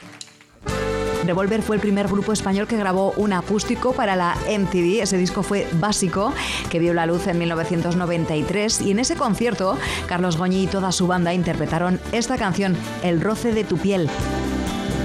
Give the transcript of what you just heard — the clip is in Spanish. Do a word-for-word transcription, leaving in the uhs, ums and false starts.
Revolver fue el primer grupo español que grabó un acústico para la M T V. Ese disco fue Básico, que vio la luz en mil novecientos noventa y tres. Y en ese concierto, Carlos Goñi y toda su banda interpretaron esta canción, El roce de tu piel.